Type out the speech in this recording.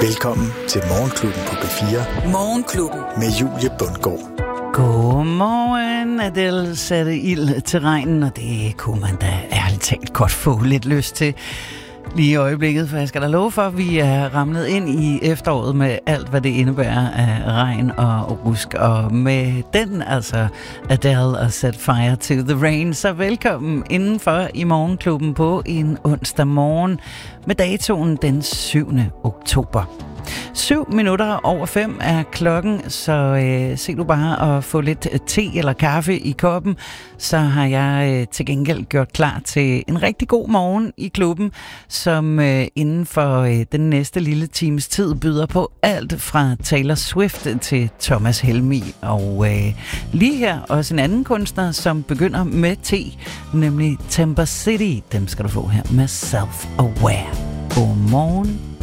Velkommen til Morgenklubben på P4. Morgenklubben med Julie Bundgaard. Godmorgen. Adele satte ild til regnen, og det kunne man da ærligt talt godt få lidt lyst til lige i øjeblikket, for jeg skal da love for, at vi er ramlet ind i efteråret med alt, hvad det indebærer af regn og rusk, og med den, altså Adele og Set Fire to the Rain. Så velkommen indenfor i Morgenklubben på en onsdag morgen med datoen den 7. oktober. 5:07 er klokken, så se du bare at få lidt te eller kaffe i koppen, så har jeg til gengæld gjort klar til en rigtig god morgen i klubben, som inden for den næste lille times tid byder på alt fra Taylor Swift til Thomas Helmig, og lige her også en anden kunstner, som begynder med T, nemlig Temper City. Dem skal du få her med Self Aware. Godmorgen.